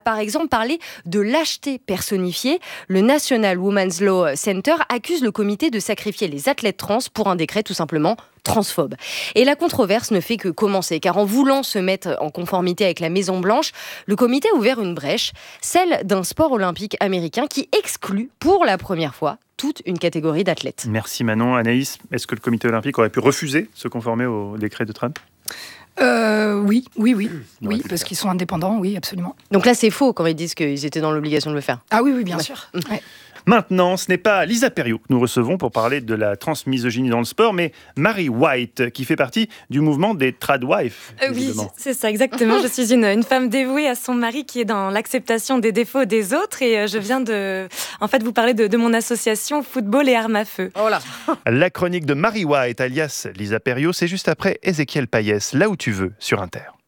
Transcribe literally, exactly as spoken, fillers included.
Par exemple, parler de lâcheté personnifiée. Le National Women's Law Center accuse le comité de sacrifier les athlètes trans pour un décret tout simplement transphobe. Et la controverse ne fait que commencer, car en voulant se mettre en conformité avec la Maison-Blanche, le comité a ouvert une brèche, celle d'un sport olympique américain qui exclut pour la première fois toute une catégorie d'athlètes. Merci Manon. Anaïs, est-ce que le comité olympique aurait pu refuser de se conformer au décret de Trump ? Euh, oui, oui, oui, On oui, aurait pu parce le qu'ils sont indépendants, oui, absolument. Donc là, c'est faux quand ils disent qu'ils étaient dans l'obligation de le faire. Ah oui, oui, bien Ouais. sûr. Ouais. Maintenant, ce n'est pas Lisa Perriot que nous recevons pour parler de la transmisogynie dans le sport, mais Mary White, qui fait partie du mouvement des tradwives. Euh, oui, c'est ça, exactement. Je suis une, une femme dévouée à son mari qui est dans l'acceptation des défauts des autres et euh, je viens de, en fait, vous parler de, de mon association Football et Armes à Feu. Oh là. La chronique de Mary White, alias Lisa Perriot, c'est juste après Ézéchiel Payès, là où tu veux, sur Inter.